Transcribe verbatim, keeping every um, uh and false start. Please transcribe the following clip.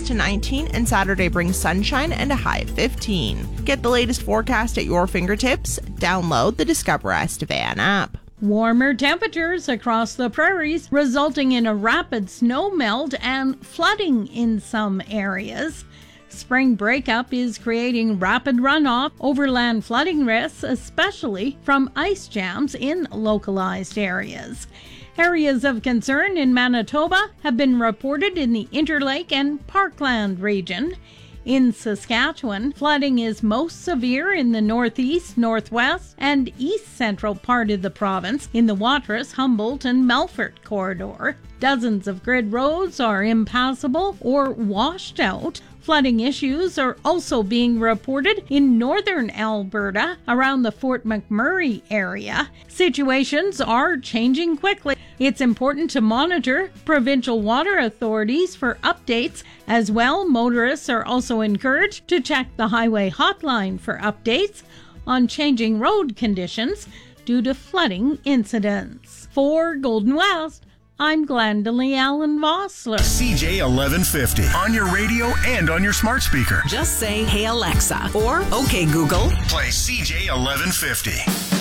to nineteen, and Saturday brings sunshine and a high of fifteen. Get the latest forecast at your fingertips. Download the Discover Estevan app. Warmer temperatures across the prairies, resulting in a rapid snow melt and flooding in some areas. Spring breakup is creating rapid runoff, overland flooding risks, especially from ice jams in localized areas. Areas of concern in Manitoba have been reported in the Interlake and Parkland region. In Saskatchewan, flooding is most severe in the northeast, northwest, and east central part of the province in the Watrous, Humboldt, and Melfort corridor. Dozens of grid roads are impassable or washed out. Flooding issues are also being reported in northern Alberta around the Fort McMurray area. Situations are changing quickly. It's important to monitor provincial water authorities for updates. As well, motorists are also encouraged to check the highway hotline for updates on changing road conditions due to flooding incidents. For Golden West, I'm Glendalee Allen Vossler. C J eleven fifty on your radio and on your smart speaker. Just say, "Hey Alexa," or "Okay Google." Play C J eleven fifty.